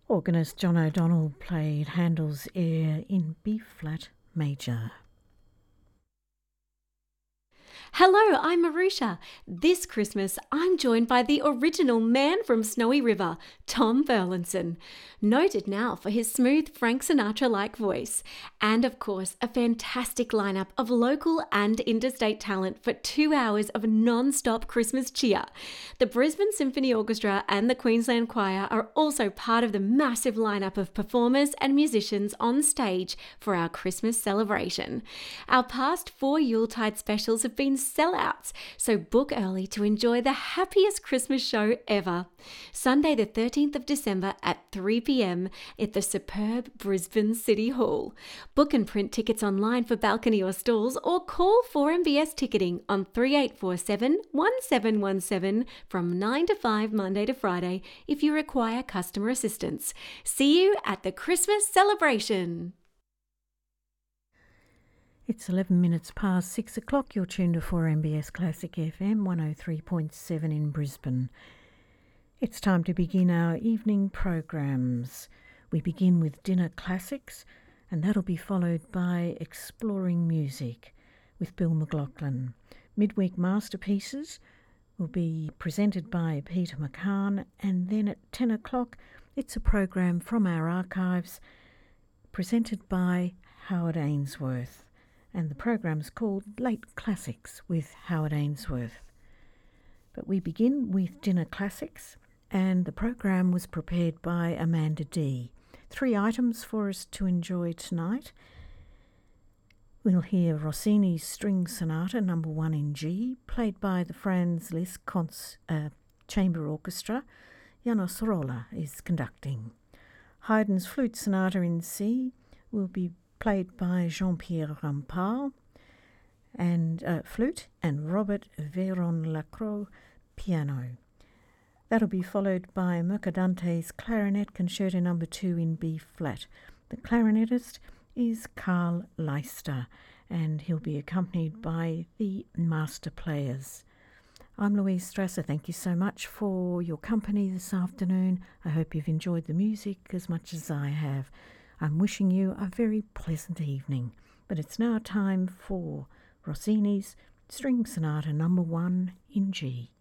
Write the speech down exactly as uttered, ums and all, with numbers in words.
Organist John O'Donnell played Handel's Air in B-flat major. Hello, I'm Marusha. This Christmas, I'm joined by the original man from Snowy River, Tom Burlinson, noted now for his smooth Frank Sinatra-like voice, and of course, a fantastic lineup of local and interstate talent for two hours of non-stop Christmas cheer. The Brisbane Symphony Orchestra and the Queensland Choir are also part of the massive lineup of performers and musicians on stage for our Christmas celebration. Our past four Yuletide specials have been sellouts, so book early to enjoy the happiest Christmas show ever. Sunday the thirteenth of December at three p.m. at the superb Brisbane City Hall. Book and print tickets online for balcony or stalls, or call four M B S ticketing on three eight four seven, one seven one seven from nine to five Monday to Friday if you require customer assistance. See you at the Christmas celebration. It's eleven minutes past six o'clock. You're tuned to four M B S Classic F M one oh three point seven in Brisbane. It's time to begin our evening programs. We begin with Dinner Classics, and that'll be followed by Exploring Music with Bill McLaughlin. Midweek Masterpieces will be presented by Peter McCann, and then at ten o'clock it's a program from our archives presented by Howard Ainsworth. And the program's called Late Classics with Howard Ainsworth. But we begin with Dinner Classics, and the program was prepared by Amanda D. Three items for us to enjoy tonight. We'll hear Rossini's String Sonata number one in G, played by the Franz Liszt Cons- uh, Chamber Orchestra. Janos Roller is conducting. Haydn's Flute Sonata in C will be played by Jean-Pierre Rampal, and uh, flute, and Robert Veron-Lacroix, piano. That'll be followed by Mercadante's Clarinet Concerto number two in B-flat. The clarinetist is Carl Leister, and he'll be accompanied by the master players. I'm Louise Strasser. Thank you so much for your company this afternoon. I hope you've enjoyed the music as much as I have. I'm wishing you a very pleasant evening, but it's now time for Rossini's String Sonata number one in G.